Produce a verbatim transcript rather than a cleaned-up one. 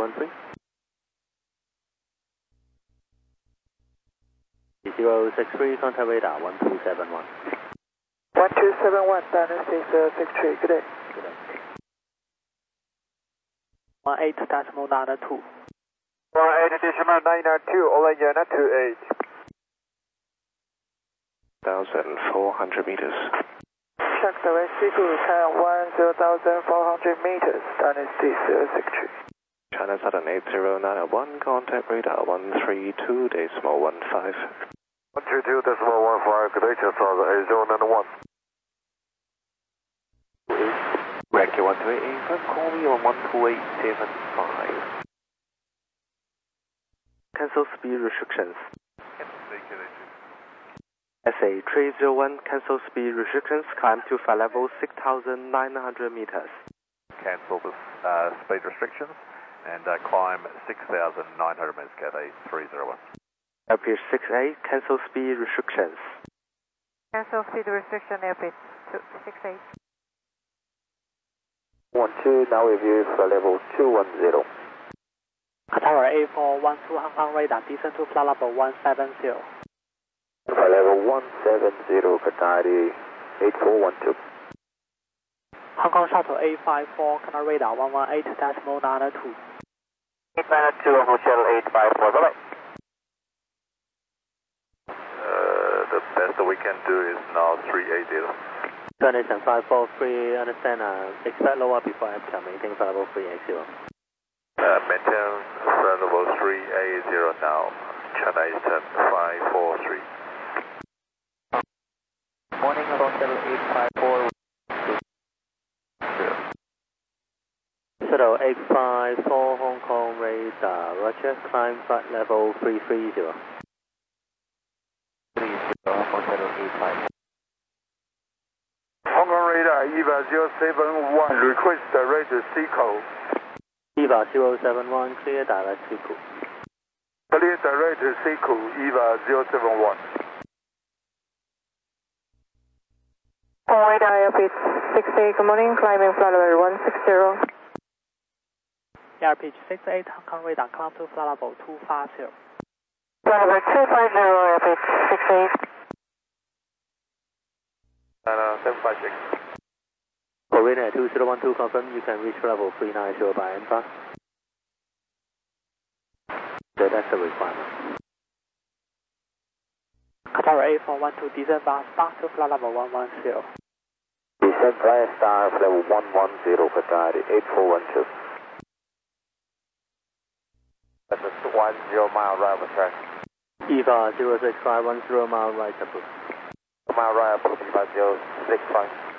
one three. zero six three, contact radar one two seven one. one two seven one, Dynasty six three, good day. Good day. one eight decimal nine two. one eight decimal nine two, Olayana two eight. one thousand four hundred meters. Check the way, Seagull ten one zero thousand four hundred meters, Dynasty six three. China Southern eight zero nine one, contact radar one three two decimal one five. one three two decimal one five, good day, China Southern eight zero nine one. Yankee one two eight eight, first call me on one two eight seven five. Cancel speed restrictions. S A three zero one, cancel speed restrictions, climb to flight level six thousand nine hundred meters. Cancel the uh, speed restrictions and uh, climb six thousand nine hundred meters, Cathay three zero one. Airfield six eight, cancel speed restrictions. Cancel speed restriction, Airfield six eight. one two, now review for level two one zero. Tower A four one two, Hong Kong radar, descend to flight level one seven zero. For level one seven zero, Qatar eight four one two. Hong Kong shuttle A five four, Canal radar one one eight decimal nine two. eight nine two, Hong Kong shuttle eight five four, bye bye. Uh, the best we can do is now three eighty. Destination five four three, understand, uh, expect lower before F-cam, maintain flight level three eighty. Uh, maintain flight level three eighty now, China Eastern five four three. Morning, Hong Kong shuttle eight five four. Shuttle eight five four, Hong Kong radar, roger, climb flight level three three zero. three zero, Hong Kong shuttle eight five four. Hong Kong radar EVA zero seven one, request direct Seagull. EVA zero seven one, clear direct Seagull. Clear direct Seagull, EVA zero seven one. Hong Kong radar, Airfield six eight, good morning, climbing flight level one six zero. Airfield six eight, Hong Kong radar, climb to flight level two five zero. Flight level two five zero, Airfield six eight. Uh, seven five six. Korean two zero one two, confirm you can reach level three nine zero by N five. So that's the requirement. Qatar A four one two, descend fast back to flight level one one zero. Descend fly star level one one zero, Qatar eight four one two. That's a one zero mile right of track. EVA zero six five one zero mile right approach. Mile right approach, EVA zero six five.